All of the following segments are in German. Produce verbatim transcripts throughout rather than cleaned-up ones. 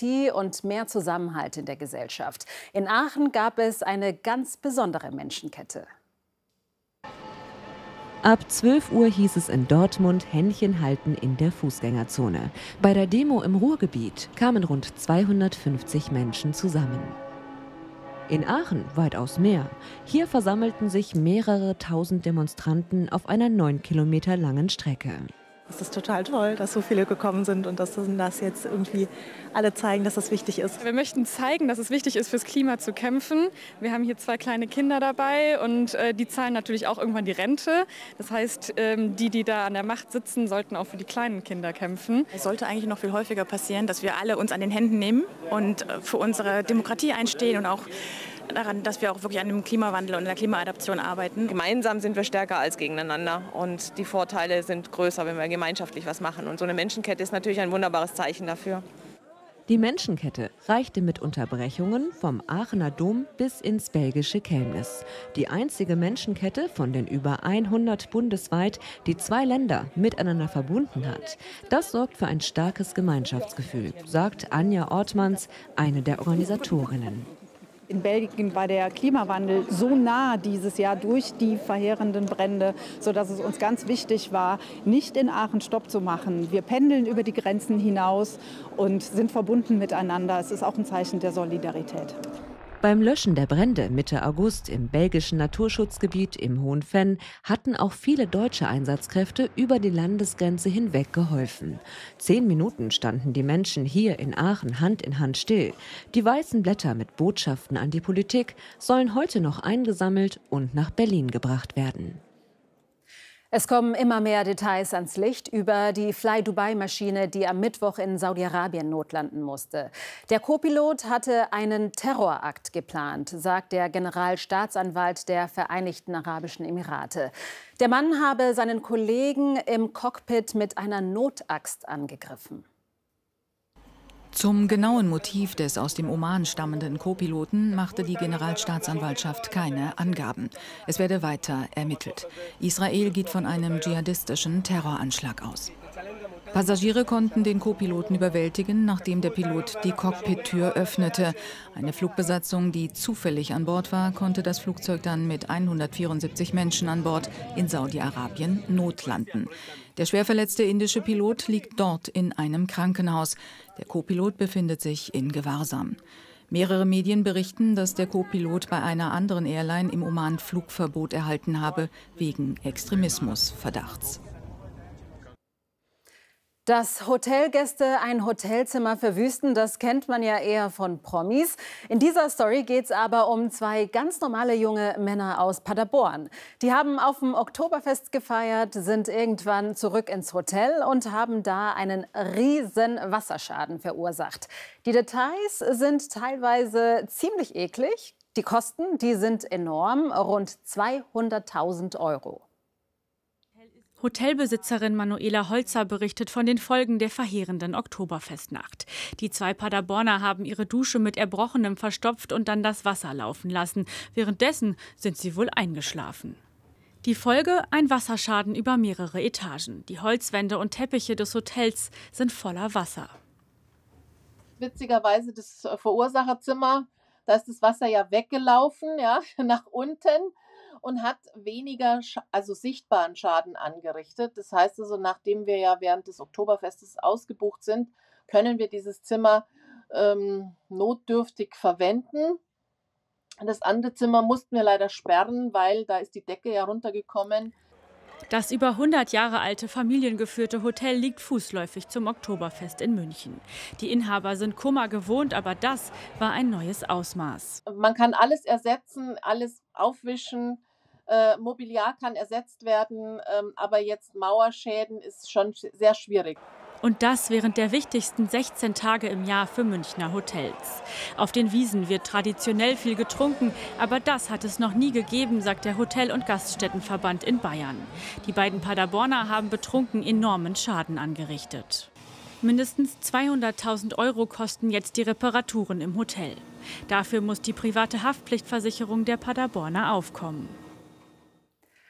Demokratie und mehr Zusammenhalt in der Gesellschaft. In Aachen gab es eine ganz besondere Menschenkette. Ab zwölf Uhr hieß es in Dortmund Händchen halten in der Fußgängerzone. Bei der Demo im Ruhrgebiet kamen rund zweihundertfünfzig Menschen zusammen. In Aachen weitaus mehr. Hier versammelten sich mehrere tausend Demonstranten auf einer neun Kilometer langen Strecke. Es ist total toll, dass so viele gekommen sind und dass das jetzt irgendwie alle zeigen, dass das wichtig ist. Wir möchten zeigen, dass es wichtig ist, fürs Klima zu kämpfen. Wir haben hier zwei kleine Kinder dabei und äh, die zahlen natürlich auch irgendwann die Rente. Das heißt, ähm, die, die da an der Macht sitzen, sollten auch für die kleinen Kinder kämpfen. Es sollte eigentlich noch viel häufiger passieren, dass wir alle uns an den Händen nehmen und für unsere Demokratie einstehen und auch daran, dass wir auch wirklich an dem Klimawandel und der Klimaadaption arbeiten. Gemeinsam sind wir stärker als gegeneinander und die Vorteile sind größer, wenn wir gemeinschaftlich was machen. Und so eine Menschenkette ist natürlich ein wunderbares Zeichen dafür. Die Menschenkette reichte mit Unterbrechungen vom Aachener Dom bis ins belgische Kelmis. Die einzige Menschenkette von den über hundert bundesweit, die zwei Länder miteinander verbunden hat. Das sorgt für ein starkes Gemeinschaftsgefühl, sagt Anja Ortmanns, eine der Organisatorinnen. In Belgien war der Klimawandel so nah dieses Jahr durch die verheerenden Brände, sodass es uns ganz wichtig war, nicht in Aachen Stopp zu machen. Wir pendeln über die Grenzen hinaus und sind verbunden miteinander. Es ist auch ein Zeichen der Solidarität. Beim Löschen der Brände Mitte August im belgischen Naturschutzgebiet im Hohen Venn hatten auch viele deutsche Einsatzkräfte über die Landesgrenze hinweg geholfen. Zehn Minuten standen die Menschen hier in Aachen Hand in Hand still. Die weißen Blätter mit Botschaften an die Politik sollen heute noch eingesammelt und nach Berlin gebracht werden. Es kommen immer mehr Details ans Licht über die Fly-Dubai-Maschine, die am Mittwoch in Saudi-Arabien notlanden musste. Der Co-Pilot hatte einen Terrorakt geplant, sagt der Generalstaatsanwalt der Vereinigten Arabischen Emirate. Der Mann habe seinen Kollegen im Cockpit mit einer Notaxt angegriffen. Zum genauen Motiv des aus dem Oman stammenden Co-Piloten machte die Generalstaatsanwaltschaft keine Angaben. Es werde weiter ermittelt. Israel geht von einem dschihadistischen Terroranschlag aus. Passagiere konnten den Co-Piloten überwältigen, nachdem der Pilot die Cockpit-Tür öffnete. Eine Flugbesatzung, die zufällig an Bord war, konnte das Flugzeug dann mit hundertvierundsiebzig Menschen an Bord in Saudi-Arabien notlanden. Der schwer verletzte indische Pilot liegt dort in einem Krankenhaus. Der Co-Pilot befindet sich in Gewahrsam. Mehrere Medien berichten, dass der Co-Pilot bei einer anderen Airline im Oman Flugverbot erhalten habe, wegen Extremismusverdachts. Dass Hotelgäste ein Hotelzimmer verwüsten, das kennt man ja eher von Promis. In dieser Story geht es aber um zwei ganz normale junge Männer aus Paderborn. Die haben auf dem Oktoberfest gefeiert, sind irgendwann zurück ins Hotel und haben da einen riesen Wasserschaden verursacht. Die Details sind teilweise ziemlich eklig. Die Kosten, die sind enorm, rund zweihunderttausend Euro. Hotelbesitzerin Manuela Holzer berichtet von den Folgen der verheerenden Oktoberfestnacht. Die zwei Paderborner haben ihre Dusche mit Erbrochenem verstopft und dann das Wasser laufen lassen. Währenddessen sind sie wohl eingeschlafen. Die Folge: ein Wasserschaden über mehrere Etagen. Die Holzwände und Teppiche des Hotels sind voller Wasser. Witzigerweise das Verursacherzimmer, da ist das Wasser ja weggelaufen, ja, nach unten. Und hat weniger, also sichtbaren Schaden angerichtet. Das heißt also, nachdem wir ja während des Oktoberfestes ausgebucht sind, können wir dieses Zimmer ähm, notdürftig verwenden. Das andere Zimmer mussten wir leider sperren, weil da ist die Decke ja runtergekommen. Das über hundert Jahre alte familiengeführte Hotel liegt fußläufig zum Oktoberfest in München. Die Inhaber sind Kummer gewohnt, aber das war ein neues Ausmaß. Man kann alles ersetzen, alles aufwischen. Äh, Mobiliar kann ersetzt werden, ähm, aber jetzt Mauerschäden ist schon sehr schwierig. Und das während der wichtigsten sechzehn Tage im Jahr für Münchner Hotels. Auf den Wiesen wird traditionell viel getrunken, aber das hat es noch nie gegeben, sagt der Hotel- und Gaststättenverband in Bayern. Die beiden Paderborner haben betrunken enormen Schaden angerichtet. Mindestens zweihunderttausend Euro kosten jetzt die Reparaturen im Hotel. Dafür muss die private Haftpflichtversicherung der Paderborner aufkommen.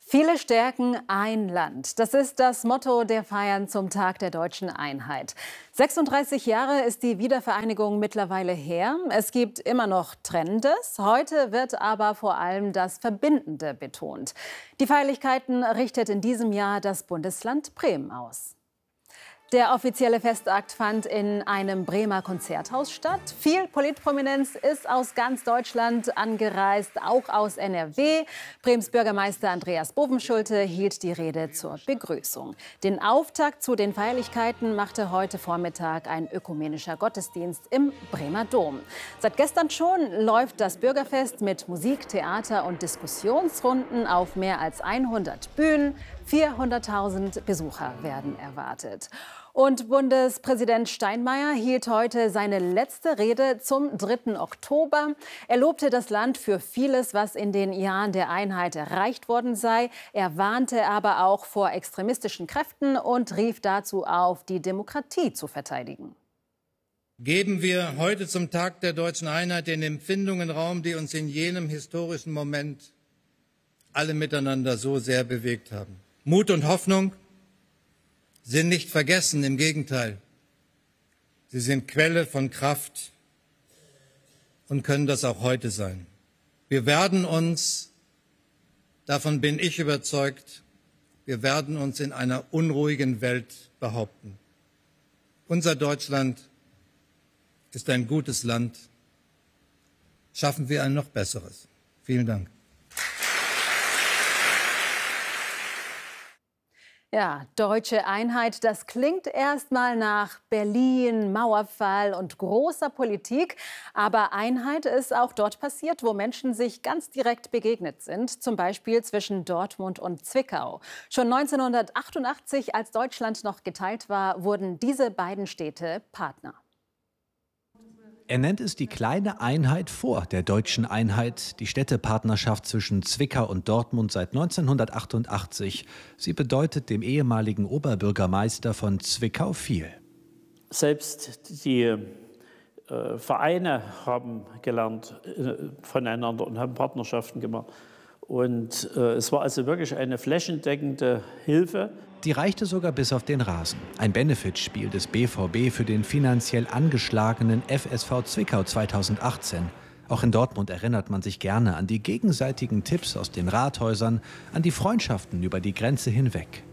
Viele Stärken, ein Land. Das ist das Motto der Feiern zum Tag der deutschen Einheit. sechsunddreißig Jahre ist die Wiedervereinigung mittlerweile her. Es gibt immer noch Trennendes. Heute wird aber vor allem das Verbindende betont. Die Feierlichkeiten richtet in diesem Jahr das Bundesland Bremen aus. Der offizielle Festakt fand in einem Bremer Konzerthaus statt. Viel Politprominenz ist aus ganz Deutschland angereist, auch aus N R W. Brems Bürgermeister Andreas Bovenschulte hielt die Rede zur Begrüßung. Den Auftakt zu den Feierlichkeiten machte heute Vormittag ein ökumenischer Gottesdienst im Bremer Dom. Seit gestern schon läuft das Bürgerfest mit Musik, Theater und Diskussionsrunden auf mehr als hundert Bühnen. vierhunderttausend Besucher werden erwartet. Und Bundespräsident Steinmeier hielt heute seine letzte Rede zum dritten Oktober. Er lobte das Land für vieles, was in den Jahren der Einheit erreicht worden sei. Er warnte aber auch vor extremistischen Kräften und rief dazu auf, die Demokratie zu verteidigen. Geben wir heute zum Tag der deutschen Einheit den Empfindungen Raum, die uns in jenem historischen Moment alle miteinander so sehr bewegt haben. Mut und Hoffnung sind nicht vergessen, im Gegenteil. Sie sind Quelle von Kraft und können das auch heute sein. Wir werden uns, davon bin ich überzeugt, wir werden uns in einer unruhigen Welt behaupten. Unser Deutschland ist ein gutes Land. Schaffen wir ein noch besseres. Vielen Dank. Ja, deutsche Einheit, das klingt erstmal nach Berlin, Mauerfall und großer Politik. Aber Einheit ist auch dort passiert, wo Menschen sich ganz direkt begegnet sind. Zum Beispiel zwischen Dortmund und Zwickau. Schon neunzehnhundertachtundachtzig, als Deutschland noch geteilt war, wurden diese beiden Städte Partner. Er nennt es die kleine Einheit vor der deutschen Einheit, die Städtepartnerschaft zwischen Zwickau und Dortmund seit neunzehnhundertachtundachtzig. Sie bedeutet dem ehemaligen Oberbürgermeister von Zwickau viel. Selbst die äh, Vereine haben gelernt äh, voneinander und haben Partnerschaften gemacht. Und äh, es war also wirklich eine flächendeckende Hilfe. Die reichte sogar bis auf den Rasen. Ein Benefitspiel des B V B für den finanziell angeschlagenen F S V Zwickau zweitausendachtzehn. Auch in Dortmund erinnert man sich gerne an die gegenseitigen Tipps aus den Rathäusern, an die Freundschaften über die Grenze hinweg.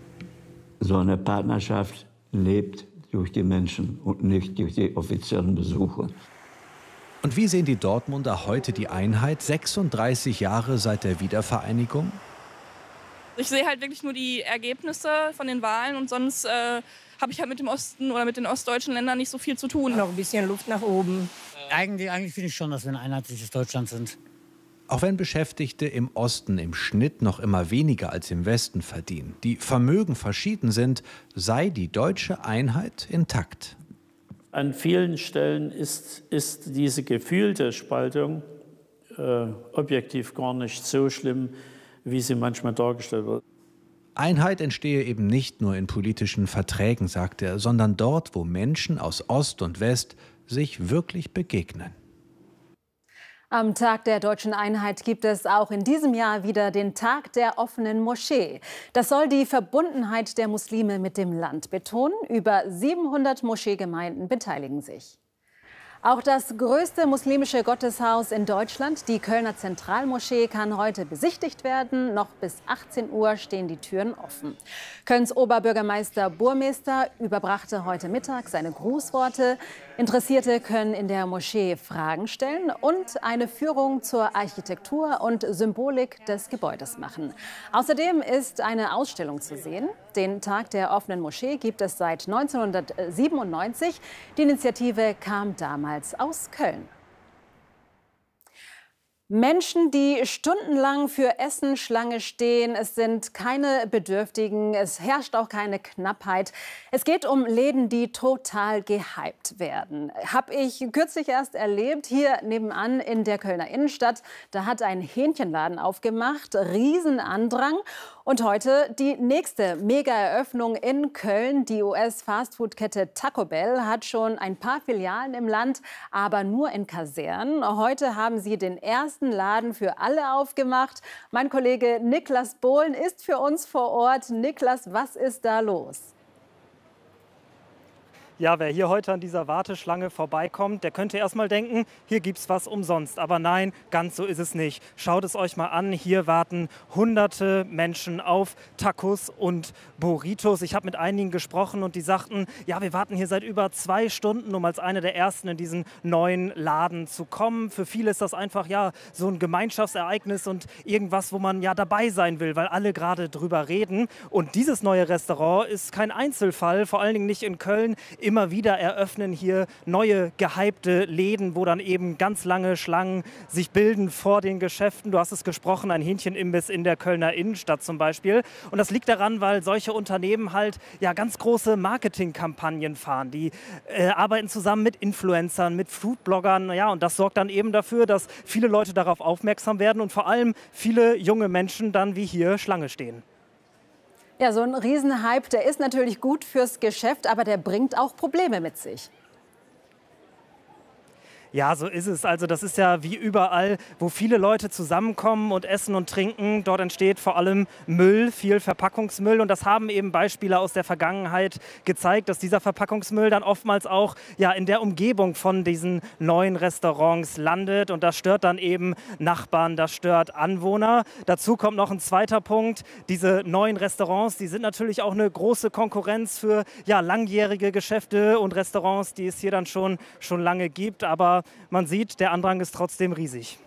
So eine Partnerschaft lebt durch die Menschen und nicht durch die offiziellen Besuche. Und wie sehen die Dortmunder heute die Einheit, sechsunddreißig Jahre seit der Wiedervereinigung? Ich sehe halt wirklich nur die Ergebnisse von den Wahlen und sonst äh, habe ich halt mit dem Osten oder mit den ostdeutschen Ländern nicht so viel zu tun. Noch ein bisschen Luft nach oben. Eigentlich, eigentlich finde ich schon, dass wir ein einheitliches Deutschland sind. Auch wenn Beschäftigte im Osten im Schnitt noch immer weniger als im Westen verdienen, die Vermögen verschieden sind, sei die deutsche Einheit intakt. An vielen Stellen ist, ist diese gefühlte Spaltung äh, objektiv gar nicht so schlimm, wie sie manchmal dargestellt wird. Einheit entstehe eben nicht nur in politischen Verträgen, sagt er, sondern dort, wo Menschen aus Ost und West sich wirklich begegnen. Am Tag der deutschen Einheit gibt es auch in diesem Jahr wieder den Tag der offenen Moschee. Das soll die Verbundenheit der Muslime mit dem Land betonen. Über siebenhundert Moscheegemeinden beteiligen sich. Auch das größte muslimische Gotteshaus in Deutschland, die Kölner Zentralmoschee, kann heute besichtigt werden. Noch bis achtzehn Uhr stehen die Türen offen. Kölns Oberbürgermeister Burmester überbrachte heute Mittag seine Grußworte. Interessierte können in der Moschee Fragen stellen und eine Führung zur Architektur und Symbolik des Gebäudes machen. Außerdem ist eine Ausstellung zu sehen. Den Tag der offenen Moschee gibt es seit neunzehnhundertsiebenundneunzig. Die Initiative kam damals aus Köln. Menschen, die stundenlang für Essen Schlange stehen, es sind keine Bedürftigen, es herrscht auch keine Knappheit. Es geht um Läden, die total gehypt werden. Habe ich kürzlich erst erlebt, hier nebenan in der Kölner Innenstadt. Da hat ein Hähnchenladen aufgemacht, Riesenandrang. Und heute die nächste Mega-Eröffnung in Köln. Die U S-Fastfood-Kette Taco Bell hat schon ein paar Filialen im Land, aber nur in Kasernen. Heute haben sie den ersten ersten Laden für alle aufgemacht. Mein Kollege Niklas Bohlen ist für uns vor Ort. Niklas, was ist da los? Ja, wer hier heute an dieser Warteschlange vorbeikommt, der könnte erst mal denken, hier gibt's was umsonst. Aber nein, ganz so ist es nicht. Schaut es euch mal an, hier warten hunderte Menschen auf Tacos und Burritos. Ich habe mit einigen gesprochen und die sagten, ja, wir warten hier seit über zwei Stunden, um als eine der ersten in diesen neuen Laden zu kommen. Für viele ist das einfach ja so ein Gemeinschaftsereignis und irgendwas, wo man ja dabei sein will, weil alle gerade drüber reden. Und dieses neue Restaurant ist kein Einzelfall, vor allen Dingen nicht in Köln. Immer wieder eröffnen hier neue gehypte Läden, wo dann eben ganz lange Schlangen sich bilden vor den Geschäften. Du hast es gesprochen, ein Hähnchenimbiss in der Kölner Innenstadt zum Beispiel. Und das liegt daran, weil solche Unternehmen halt ja ganz große Marketingkampagnen fahren. Die äh, arbeiten zusammen mit Influencern, mit Foodbloggern. Ja, und das sorgt dann eben dafür, dass viele Leute darauf aufmerksam werden und vor allem viele junge Menschen dann wie hier Schlange stehen. Ja, so ein Riesenhype, der ist natürlich gut fürs Geschäft, aber der bringt auch Probleme mit sich. Ja, so ist es. Also das ist ja wie überall, wo viele Leute zusammenkommen und essen und trinken. Dort entsteht vor allem Müll, viel Verpackungsmüll. Und das haben eben Beispiele aus der Vergangenheit gezeigt, dass dieser Verpackungsmüll dann oftmals auch ja, in der Umgebung von diesen neuen Restaurants landet. Und das stört dann eben Nachbarn, das stört Anwohner. Dazu kommt noch ein zweiter Punkt. Diese neuen Restaurants, die sind natürlich auch eine große Konkurrenz für ja, langjährige Geschäfte und Restaurants, die es hier dann schon, schon lange gibt. Aber man sieht, der Andrang ist trotzdem riesig.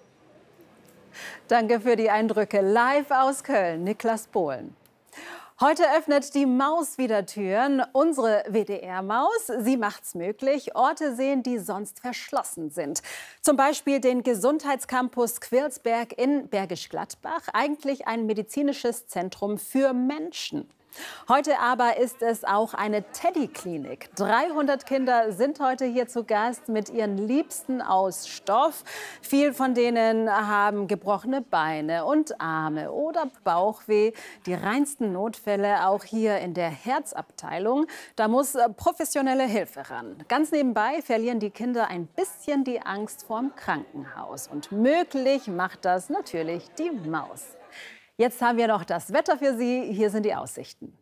Danke für die Eindrücke. Live aus Köln, Niklas Bohlen. Heute öffnet die Maus wieder Türen. Unsere W D R-Maus, sie macht's möglich, Orte sehen, die sonst verschlossen sind. Zum Beispiel den Gesundheitscampus Quirlsberg in Bergisch Gladbach, eigentlich ein medizinisches Zentrum für Menschen. Heute aber ist es auch eine Teddy-Klinik. dreihundert Kinder sind heute hier zu Gast mit ihren Liebsten aus Stoff. Viele von denen haben gebrochene Beine und Arme oder Bauchweh. Die reinsten Notfälle auch hier in der Herzabteilung. Da muss professionelle Hilfe ran. Ganz nebenbei verlieren die Kinder ein bisschen die Angst vorm Krankenhaus. Und möglich macht das natürlich die Maus. Jetzt haben wir noch das Wetter für Sie. Hier sind die Aussichten.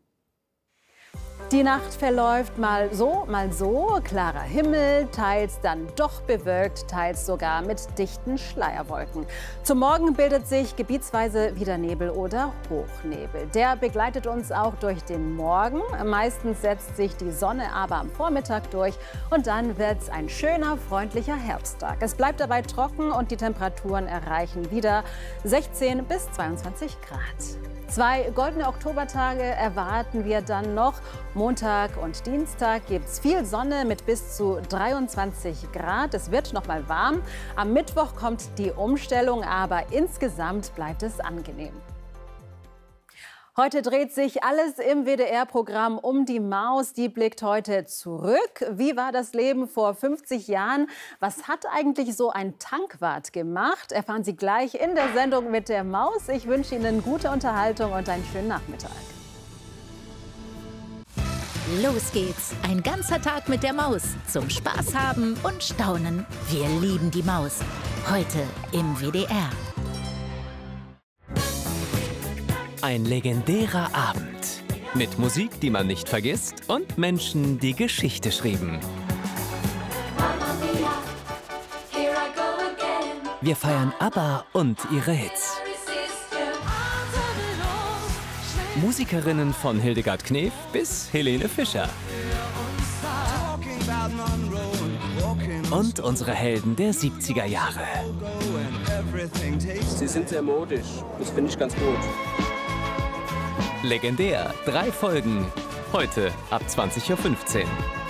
Die Nacht verläuft mal so, mal so. Klarer Himmel, teils dann doch bewölkt, teils sogar mit dichten Schleierwolken. Zum Morgen bildet sich gebietsweise wieder Nebel oder Hochnebel. Der begleitet uns auch durch den Morgen. Meistens setzt sich die Sonne aber am Vormittag durch und dann wird es ein schöner, freundlicher Herbsttag. Es bleibt dabei trocken und die Temperaturen erreichen wieder sechzehn bis zweiundzwanzig Grad. Zwei goldene Oktobertage erwarten wir dann noch. Montag und Dienstag gibt es viel Sonne mit bis zu dreiundzwanzig Grad. Es wird noch mal warm. Am Mittwoch kommt die Umstellung, aber insgesamt bleibt es angenehm. Heute dreht sich alles im W D R-Programm um die Maus. Die blickt heute zurück. Wie war das Leben vor fünfzig Jahren? Was hat eigentlich so ein Tankwart gemacht? Erfahren Sie gleich in der Sendung mit der Maus. Ich wünsche Ihnen gute Unterhaltung und einen schönen Nachmittag. Los geht's. Ein ganzer Tag mit der Maus. Zum Spaß haben und staunen. Wir lieben die Maus. Heute im W D R. Ein legendärer Abend. Mit Musik, die man nicht vergisst und Menschen, die Geschichte schrieben. Wir feiern ABBA und ihre Hits. Musikerinnen von Hildegard Knef bis Helene Fischer. Und unsere Helden der siebziger Jahre. Sie sind sehr modisch. Das finde ich ganz gut. Legendär. Drei Folgen. Heute ab zwanzig Uhr fünfzehn.